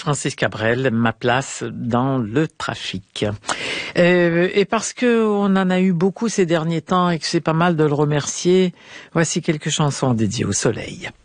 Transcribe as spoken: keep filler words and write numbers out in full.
Francis Cabrel, ma place dans le trafic. Euh, et parce que on en a eu beaucoup ces derniers temps et que c'est pas mal de le remercier, voici quelques chansons dédiées au soleil.